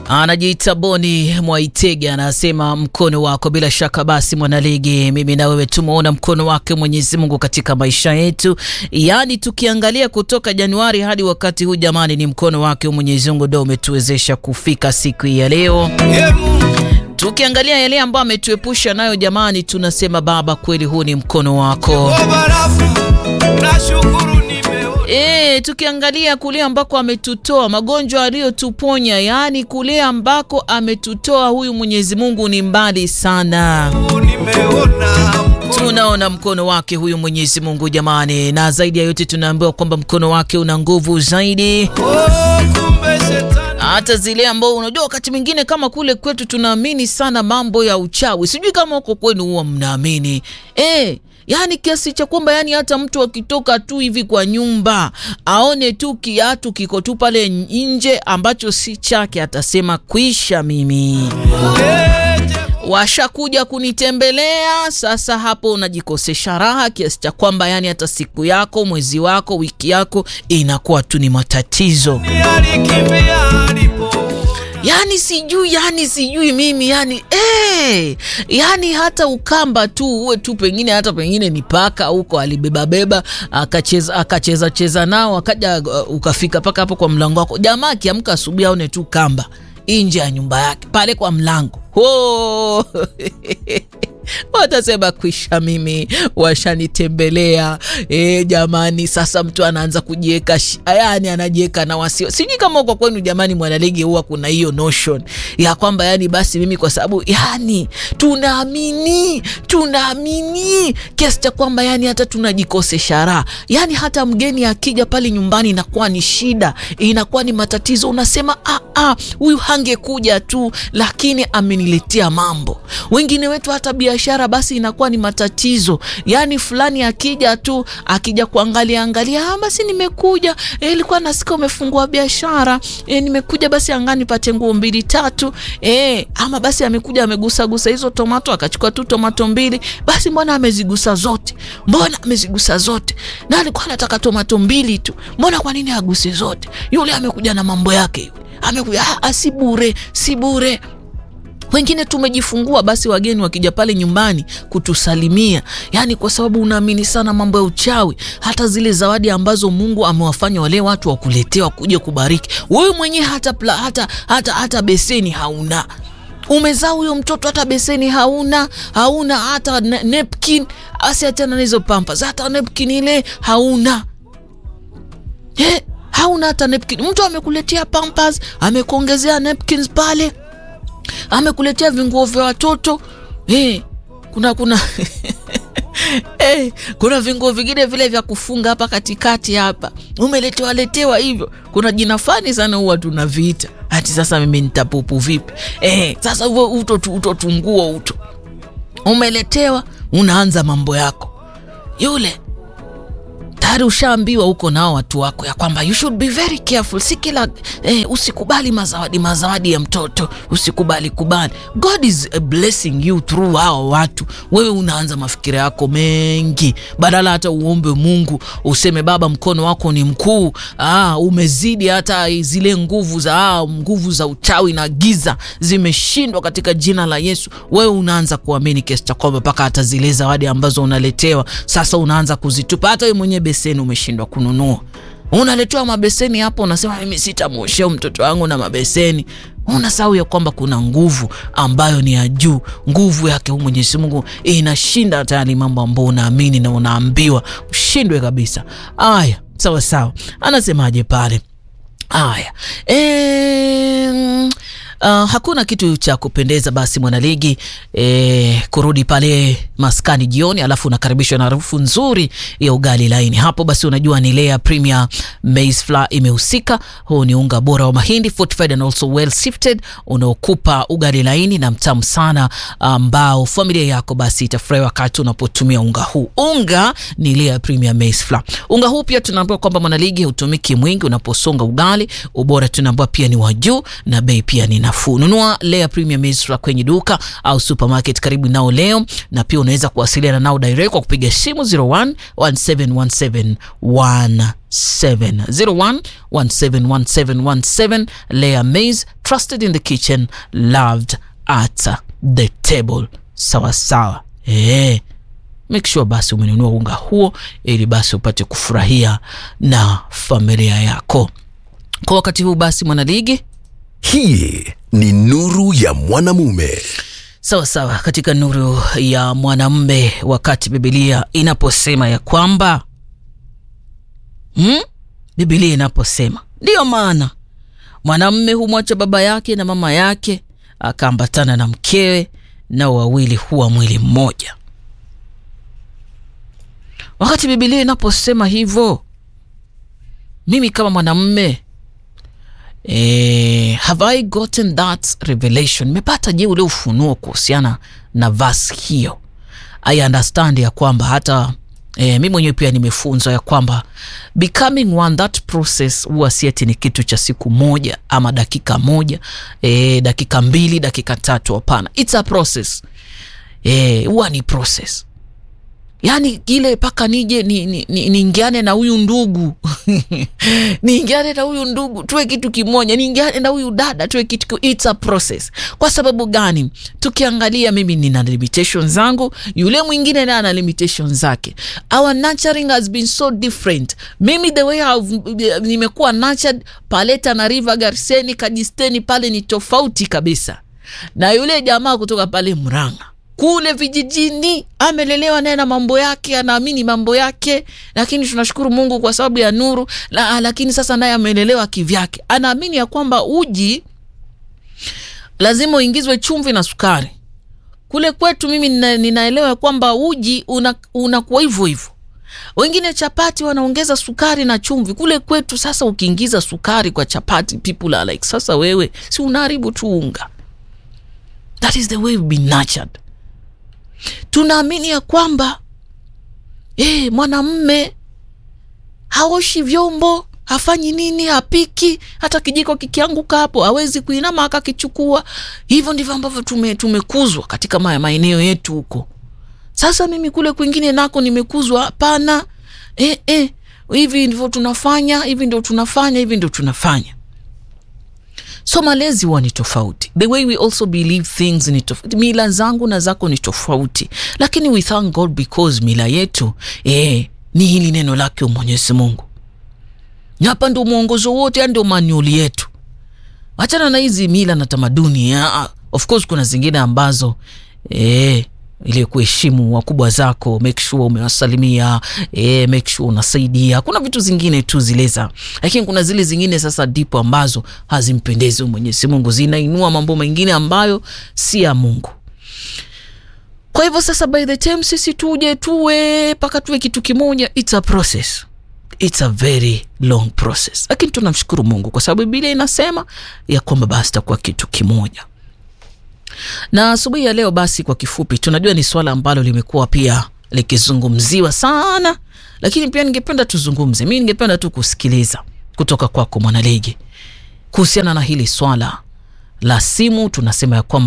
Anajiita Boni Mwaitege, anasema mkono wako. Bila shaka basi mwanaligi, mimi na wewe tumeona mkono wake Mwenyezi Mungu katika maisha yetu. Yaani tukiangalia kutoka Januari hadi wakati huu jamani, ni mkono wake Mwenyezi Mungu ndio umetuwezesha kufika siku hii ya leo. Tukiangalia yale ambayo ametuepusha nayo jamani, tunasema Baba kweli huu ni mkono wako. Tukiangalia kule ambako ametutoa, magonjwa aliyotuponya, yani kule ambako ametutoa, huyu Mwenyezi Mungu ni mbali sana. Tunaona mkono wake huyu Mwenyezi Mungu jamani, na zaidi ya yote tunaambiwa kwamba mkono wake una nguvu zaidi. Hata zile ambao unajua wakati mwingine kama kule kwetu tunaamini sana mambo ya uchawi. Sijui kama huko kwenu huwa mnaamini. Yani kiasi cha kwamba yani hata mtu akitoka tu hivi kwa nyumba aone tu kiatu kiko tu pale nje ambacho si chake, atasema kuisha mimi. Washakuja kunitembelea, sasa hapo unajikosesha raha kiasi cha kwamba yani hata siku yako, mwezi wako, wiki yako inakuwa tu ni matatizo. Yani sijui mimi yani hata ukamba tu uwe tu pengine ni paka huko alibeba akacheza nao akaja ukafika paka hapo kwa mlango wako. Jamaa akiamka asubuhi aone tu kamba nje ya nyumba yake pale kwa mlango. Watasema kuisha mimi, washanitembelea. Jamani, sasa mtu anaanza kujieka, yani anajieka na wasio. Sijui kama kwa kwenu jamani mwanaligi huwa kuna hiyo notion ya kwamba yani basi mimi kwa sababu yani tunaamini kiasi cha kwamba yani hata tunajikosesha raha. Yani hata mgeni akija pale nyumbani inakuwa ni shida, inakuwa ni matatizo. Unasema huyu hangekuja tu lakini ameniletea mambo. Wengine wetu hata biashara basi inakuwa ni matatizo. Yani fulani akija kuangalia basi nimekuja, ilikuwa nasikia umefungua biashara, nimekuja basi angani pate nguo 2-3. Ama basi amekuja amegusa hizo tomato, akachukua tu tomato 2, basi mbona amezigusa zote? Na alikuwa anataka tomato 2 tu, mbona kwa nini aguse zote? Yule amekuja na mambo yake, amekuja si bure. Wengine tumejifungua basi wageni wakija pale nyumbani kutusalimia, yani kwa sababu unaamini sana mambo ya uchawi. Hata zile zawadi ambazo Mungu amewafanya wale watu wakuletea kuja kubariki, wewe mwenyewe hata beseni hauna. Umezaa huyo mtoto hata beseni hauna hata napkin, asiachana na hizo pampers, hata napkin ile hauna. Hauna hata napkin. Mtu amekuletea pampers, amekuongezea napkins pale, amekuletea vinguo vya watoto. Kuna kuna vinguo vingine vile vya kufunga hapa katikati hapa, umeletewa hivyo. Kuna jina fani sana huwa tunaviita. Hati sasa mimi nitapupu vipi? Sasa huo utotunguo umeletewa, unaanza mambo yako. Yule tayari ushaambiwa huko nao watu wako ya kwamba you should be very careful. Si kila usikubali mazawadi ya mtoto, usikubali. God is blessing you through hao watu. Wewe unaanza mafikira yako mengi, badala hata uombe Mungu useme Baba mkono wako ni mkuu, umezidi hata zile nguvu za uchawi na giza zimeshindwa katika jina la Yesu. Wewe unaanza kuamini kiasi cha kwamba mpaka hata zile zawadi ambazo unaletewa sasa unaanza kuzitupa. Hata wewe mwenyewe beseni umeshindwa kununua, unaletewa mabeseni hapo, unasema mimi sitamuoshea mtoto wangu na mabeseni. Unasahau ya kwamba kuna nguvu ambayo ni ya juu. Nguvu yake Mwenyezi Mungu inashinda hata mambo ambayo unaamini na unaambiwa ushindwe kabisa. Aya, sawa. Anasemaje pale? Aya, hakuna kitu cha kupendeza basi mwanaligi kurudi pale maskani jioni alafu unakaribishwa na harufu nzuri ya ugali laini. Hapo basi unajua ni Lea Premier Maize Flour imehusika. Huu ni unga bora wa mahindi, fortified and also well sifted, unaokupa ugali laini na mtamu sana ambao familia yako basi itafurahi wakati unapotumia unga huu. Unga ni Lea Premier Maize Flour. Unga huu pia tunaambiwa kwamba mwanaligi hutumiki mwingi unaposonga ugali. Ubora tunaambiwa pia ni wa juu na bei pia ni nafuu. Nunua Lea Premier Maize Flour kwenye duka au supermarket karibu nao leo, na pia unaweza kuwasiliana nao direct kwa kupiga simu 01171717 01171717. Lea Maize, trusted in the kitchen, loved at the table. Sawa sawa. Make sure basi umenunua unga huo ili basi upate kufurahia na familia yako. Kwa wakati huu basi mwanaligi, hii ni nuru ya mwanamume. Sawa sawa, katika nuru ya mwanamume, wakati Biblia inaposema ya kwamba Biblia inaposema, ndiyo maana mwanamume humwacha baba yake na mama yake akaambatana na mkewe, na wawili huwa mwili mmoja. Wakati Biblia inaposema hivyo, mimi kama mwanamume have I gotten that revelation? Nimepata je ule ufunuo kuhusiana na verse hiyo? I understand ya kwamba hata mimi mwenyewe pia nimefunzwa ya kwamba becoming one, that process huwa si eti ni kitu cha siku moja ama dakika moja, dakika 2, dakika 3, hapana. It's a process. Huwa ni process. Yani ile paka nije niingiane na huyu ndugu niingiane na huyu ndugu tuwe kitu kimoja, niingiane na huyu dada tuwe kitu. It's a process. Kwa sababu gani? Tukiangalia, mimi nina limitations zangu, yule mwingine naye ana limitations zake. Our nurturing has been so different. Mimi the way nimekuwa nurtured pale Tana River, Garseni, Kajisteni pale ni tofauti kabisa na yule jamaa kutoka pale Murang'a kule vijijini. Amelelewa naye na mambo yake, anaamini mambo yake, lakini tunashukuru Mungu kwa sababu ya nuru. Lakini sasa naye amelelewa kivyake, anaamini ya kwamba uji lazima uingizwe chumvi na sukari. Kule kwetu mimi ninaelewa kwamba uji unakuwa hivyo hivyo. Wengine chapati wanaongeza sukari na chumvi. Kule kwetu sasa ukiingiza sukari kwa chapati, people are like, sasa wewe si unaharibu tu unga. That is the way we've been nurtured. Tunaamini ya kwamba mwanamume haoshi vyombo, hafanyi nini, hapiki, hata kijiko kikianguka hapo hawezi kuinama akakichukua. Hivyo ndivyo ambavyo tumekuzwa katika maeneo yetu huko. Sasa mimi kule kwingine nako nimekuzwa, hapana, hivi ndivyo tunafanya, hivi ndio tunafanya, hivi ndio tunafanya. So malezi huwa ni tofauti. The way we also believe things ni tofauti. Mila zangu na zako ni tofauti. Lakini we thank God because mila yetu ni hili neno lake Mwenyezi Mungu. Hapa ndio mwongozo wote, ndio manual yetu. Achana na hizi mila na tamaduni. Of course kuna zingine ambazo ile kuheshimu wakubwa zako, make sure umewasalimia, make sure unasaidia. Kuna vitu zingine tu zileza. Lakini kuna zile zingine sasa deep ambazo hazimpendezi Mwenyezi Mungu, zinainua mambo mengine ambayo si ya Mungu. Kwa hivyo sasa by the time sisi tuwe paka tuwe kitu kimoja, it's a process. It's a very long process. Lakini tunamshukuru Mungu kwa sababu Biblia inasema ya kwamba basi takuwa kitu kimoja. Na asubuhi ya leo basi kwa kifupi, tunajua ni swala ambalo limekuwa pia likizungumziwa sana, lakini pia ningependa tuzungumze. Mimi ningependa tu kusikiliza kutoka kwako mwanaligi kuhusiana na hili swala la simu. Tunasema ya kwamba